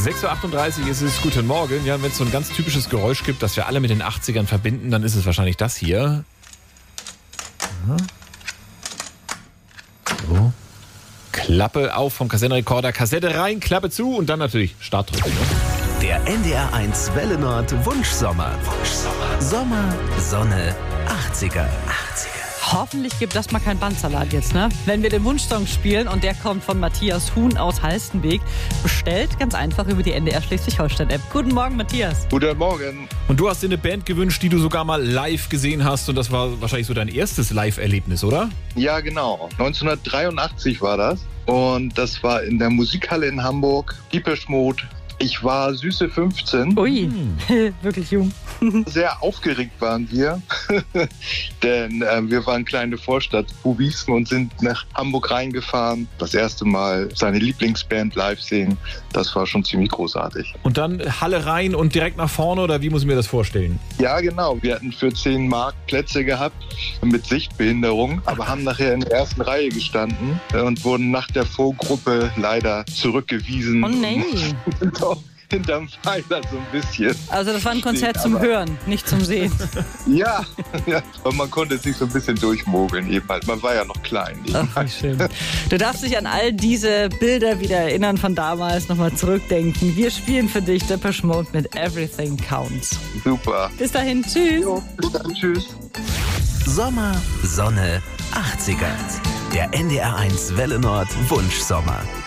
6.38 Uhr ist es. Guten Morgen. Ja, wenn es so ein ganz typisches Geräusch gibt, das wir alle mit den 80ern verbinden, dann ist es wahrscheinlich das hier. So. Klappe auf vom Kassettenrekorder, Kassette rein, Klappe zu und dann natürlich Start drücken. Der NDR1 Welle Nord Wunschsommer. Sommer, Sonne, 80er. Hoffentlich gibt das mal kein Bandsalat jetzt, ne? Wenn wir den Wunschsong spielen und der kommt von Matthias Huhn aus Halstenbek, bestellt ganz einfach über die NDR Schleswig-Holstein-App. Guten Morgen, Matthias. Guten Morgen. Und du hast dir eine Band gewünscht, die du sogar mal live gesehen hast und das war wahrscheinlich so dein erstes Live-Erlebnis, oder? Ja, genau. 1983 war das. Und das war in der Musikhalle in Hamburg. Depeche Mode. Ich war süße 15. Ui, wirklich jung. Sehr aufgeregt waren wir, denn wir waren kleine Vorstadtbubis und sind nach Hamburg reingefahren. Das erste Mal seine Lieblingsband live sehen, das war schon ziemlich großartig. Und dann Halle rein und direkt nach vorne oder wie muss ich mir das vorstellen? Ja, genau. Wir hatten für 10 Mark Plätze gehabt mit Sichtbehinderung, aber haben nachher in der ersten Reihe gestanden und wurden nach der Vorgruppe leider zurückgewiesen. Oh nee. Hinterm Pfeiler so ein bisschen. Also das war ein Konzert zum Hören, nicht zum Sehen. Ja, und man konnte sich so ein bisschen durchmogeln eben halt. Man war ja noch klein. Ach, wie schön. Du darfst dich an all diese Bilder wieder erinnern von damals, nochmal zurückdenken. Wir spielen für dich Depeche Mode mit Everything Counts. Super. Bis dahin, tschüss. Jo, bis dann, tschüss. Sommer, Sonne, 80er. Der NDR1 Welle Nord Wunschsommer.